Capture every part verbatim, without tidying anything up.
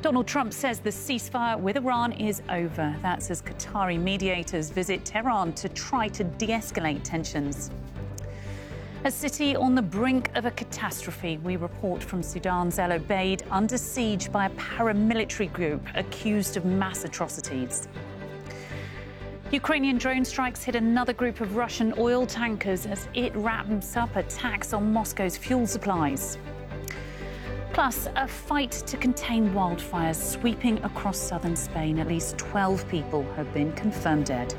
Donald Trump says the ceasefire with Iran is over. That's as Qatari mediators visit Tehran to try to de-escalate tensions. A city on the brink of a catastrophe. We report from Sudan's El Obeid, under siege by a paramilitary group accused of mass atrocities. Ukrainian drone strikes hit another group of Russian oil tankers as it ramps up attacks on Moscow's fuel supplies. Plus, a fight to contain wildfires sweeping across southern Spain. At least twelve people have been confirmed dead.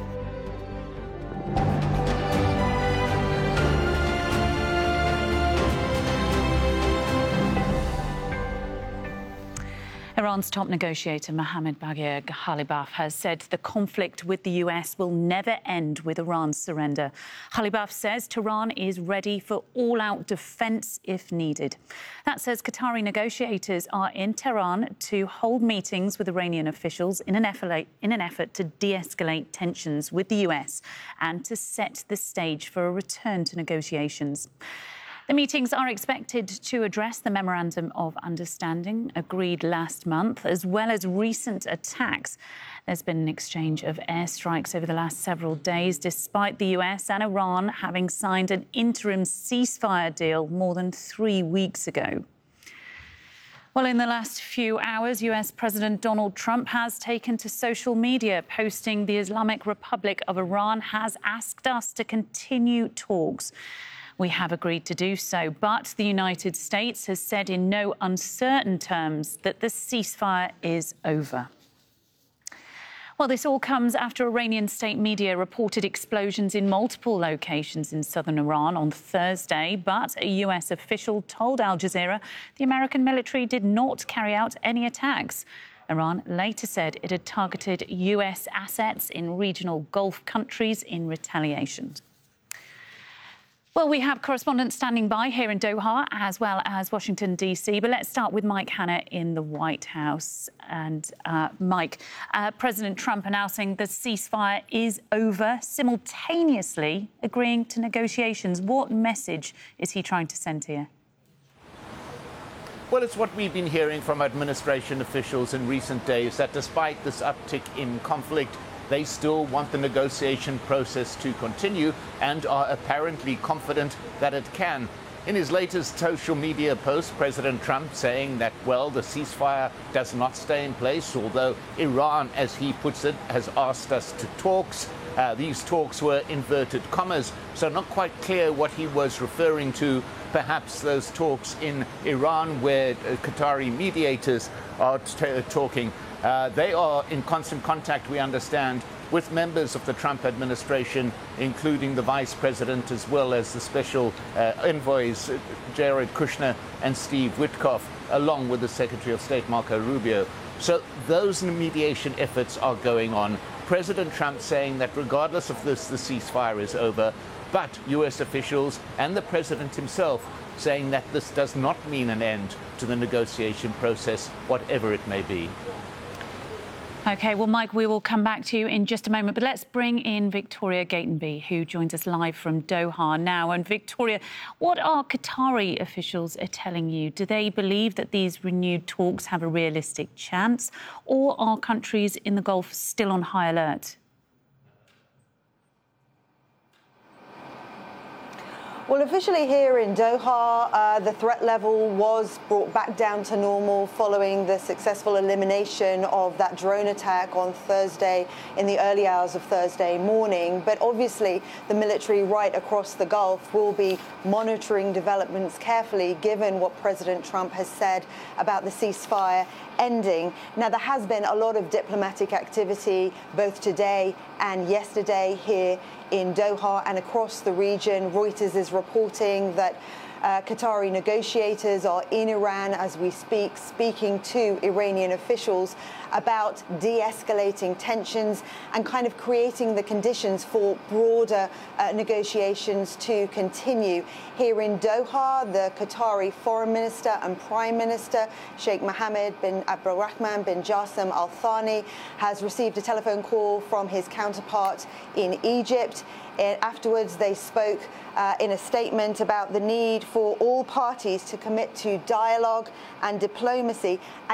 Iran's top negotiator Mohammad Bagher Ghalibaf has said the conflict with the U S will never end with Iran's surrender. Ghalibaf says Tehran is ready for all-out defence if needed. That says Qatari negotiators are in Tehran to hold meetings with Iranian officials in an effort, in an effort to de-escalate tensions with the U S and to set the stage for a return to negotiations. The meetings are expected to address the Memorandum of Understanding agreed last month, as well as recent attacks. There's been an exchange of airstrikes over the last several days, despite the U S and Iran having signed an interim ceasefire deal more than three weeks ago. Well, in the last few hours, U S President Donald Trump has taken to social media, posting the Islamic Republic of Iran has asked us to continue talks. We have agreed to do so, but the United States has said in no uncertain terms that the ceasefire is over. Well, this all comes after Iranian state media reported explosions in multiple locations in southern Iran on Thursday, but a U S official told Al Jazeera the American military did not carry out any attacks. Iran later said it had targeted U S assets in regional Gulf countries in retaliation. Well, we have correspondents standing by here in Doha as well as Washington, D C. But let's start with Mike Hanna in the White House. And uh, Mike, uh, President Trump announcing the ceasefire is over, simultaneously agreeing to negotiations. What message is he trying to send here? Well, it's what we've been hearing from administration officials in recent days, that despite this uptick in conflict, they still want the negotiation process to continue and are apparently confident that it can. In his latest social media post, President Trump saying that, well, the ceasefire does not stay in place, although Iran, as he puts it, has asked us to talks. Uh, these talks were inverted commas, so not quite clear what he was referring to. Perhaps those talks in Iran where uh, Qatari mediators are t- talking. Uh, they are in constant contact, we understand, with members of the Trump administration, including the vice president, as well as the special uh, envoys, uh, Jared Kushner and Steve Witkoff, along with the Secretary of State, Marco Rubio. So those mediation efforts are going on. President Trump saying that regardless of this, the ceasefire is over, but U S officials and the president himself saying that this does not mean an end to the negotiation process, whatever it may be. OK, well, Mike, we will come back to you in just a moment, but let's bring in Victoria Gatenby, who joins us live from Doha now. And Victoria, what are Qatari officials are telling you? Do they believe that these renewed talks have a realistic chance, or are countries in the Gulf still on high alert? Well, officially here in Doha, uh, the threat level was brought back down to normal following the successful elimination of that drone attack on Thursday, in the early hours of Thursday morning. But obviously, the military right across the Gulf will be monitoring developments carefully, given what President Trump has said about the ceasefire ending. Now, there has been a lot of diplomatic activity both today and yesterday here in Doha and across the region. Reuters is reporting that Uh, Qatari negotiators are in Iran as we speak, speaking to Iranian officials about de-escalating tensions and kind of creating the conditions for broader uh, negotiations to continue. Here in Doha, the Qatari Foreign Minister and Prime Minister, Sheikh Mohammed bin Abdulrahman bin Jassim Al Thani, has received a telephone call from his counterpart in Egypt. Afterwards, they spoke uh, in a statement about the need for all parties to commit to dialogue and diplomacy. And